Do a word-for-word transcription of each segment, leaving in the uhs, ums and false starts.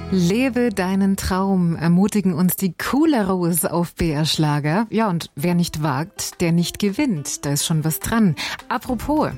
Lebe deinen Traum, ermutigen uns die Cooleros auf B R Schlager. Ja, und wer nicht wagt, der nicht gewinnt. Da ist schon was dran. Apropos,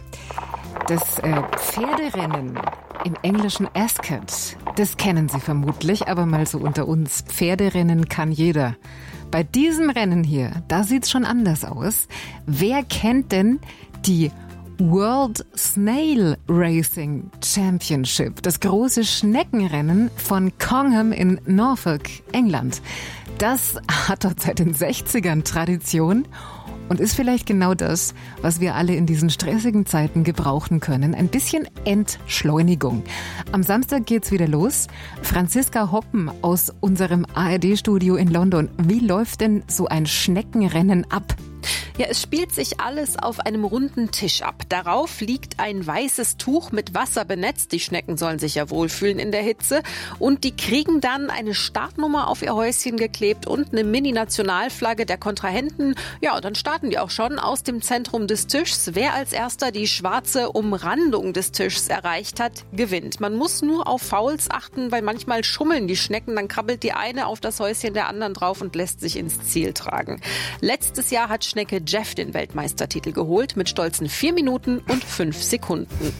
das äh, Pferderennen im englischen Ascot, das kennen Sie vermutlich, aber mal so unter uns. Pferderennen kann jeder. Bei diesem Rennen hier, da sieht's schon anders aus. Wer kennt denn die World Snail Racing Championship, das große Schneckenrennen von Congham in Norfolk, England? Das hat dort seit den sechzigern Tradition und ist vielleicht genau das, was wir alle in diesen stressigen Zeiten gebrauchen können. Ein bisschen Entschleunigung. Am Samstag geht's wieder los. Franziska Hoppen aus unserem A R D-Studio in London. Wie läuft denn so ein Schneckenrennen ab? Ja, es spielt sich alles auf einem runden Tisch ab. Darauf liegt ein weißes Tuch mit Wasser benetzt. Die Schnecken sollen sich ja wohlfühlen in der Hitze. Und die kriegen dann eine Startnummer auf ihr Häuschen geklebt und eine Mini-Nationalflagge der Kontrahenten. Ja, und dann starten die auch schon aus dem Zentrum des Tischs. Wer als erster die schwarze Umrandung des Tischs erreicht hat, gewinnt. Man muss nur auf Fouls achten, weil manchmal schummeln die Schnecken. Dann krabbelt die eine auf das Häuschen der anderen drauf und lässt sich ins Ziel tragen. Letztes Jahr hat Schnecke Jeff den Weltmeistertitel geholt mit stolzen vier Minuten und fünf Sekunden.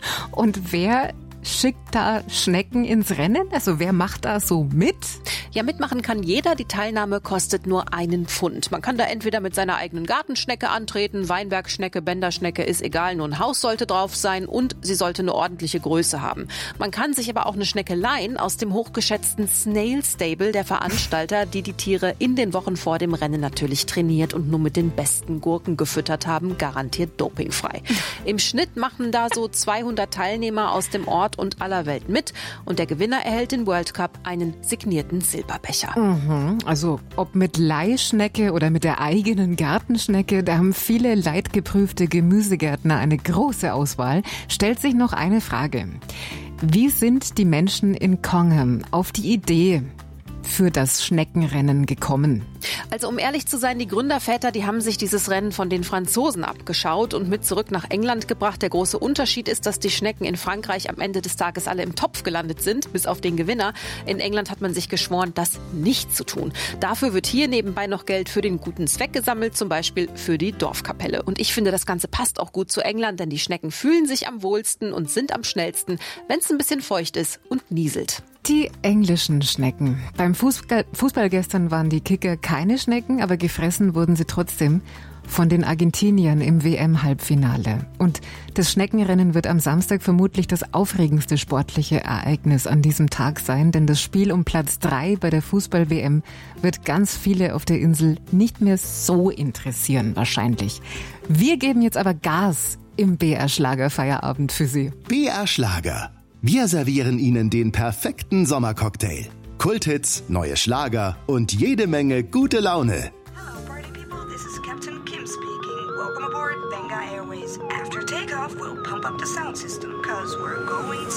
Und wer schickt da Schnecken ins Rennen? Also wer macht da so mit? Ja, mitmachen kann jeder. Die Teilnahme kostet nur einen Pfund. Man kann da entweder mit seiner eigenen Gartenschnecke antreten, Weinbergschnecke, Bänderschnecke, ist egal, nur ein Haus sollte drauf sein und sie sollte eine ordentliche Größe haben. Man kann sich aber auch eine Schnecke leihen aus dem hochgeschätzten Snail Stable der Veranstalter, die die Tiere in den Wochen vor dem Rennen natürlich trainiert und nur mit den besten Gurken gefüttert haben, garantiert dopingfrei. Im Schnitt machen da so zweihundert Teilnehmer aus dem Ort und aller Welt mit und der Gewinner erhält den World Cup, einen signierten Silberbecher. Mhm, also ob mit Leihschnecke oder mit der eigenen Gartenschnecke, da haben viele leidgeprüfte Gemüsegärtner eine große Auswahl. Stellt sich noch eine Frage. Wie sind die Menschen in Congham auf die Idee für das Schneckenrennen gekommen? Also um ehrlich zu sein, die Gründerväter, die haben sich dieses Rennen von den Franzosen abgeschaut und mit zurück nach England gebracht. Der große Unterschied ist, dass die Schnecken in Frankreich am Ende des Tages alle im Topf gelandet sind, bis auf den Gewinner. In England hat man sich geschworen, das nicht zu tun. Dafür wird hier nebenbei noch Geld für den guten Zweck gesammelt, zum Beispiel für die Dorfkapelle. Und ich finde, das Ganze passt auch gut zu England, denn die Schnecken fühlen sich am wohlsten und sind am schnellsten, wenn es ein bisschen feucht ist und nieselt. Die englischen Schnecken. Beim Fußball, Fußball gestern waren die Kicker keine Schnecken, aber gefressen wurden sie trotzdem von den Argentiniern im W M-Halbfinale. Und das Schneckenrennen wird am Samstag vermutlich das aufregendste sportliche Ereignis an diesem Tag sein, denn das Spiel um Platz drei bei der Fußball-W M wird ganz viele auf der Insel nicht mehr so interessieren, wahrscheinlich. Wir geben jetzt aber Gas im B R Schlager Feierabend für Sie. B R Schlager. Wir servieren Ihnen den perfekten Sommercocktail. Kulthits, neue Schlager und jede Menge gute Laune. Hello party people, this is Captain Kim speaking. Welcome aboard Benga Airways. After takeoff, we'll pump up the sound system, cause we're going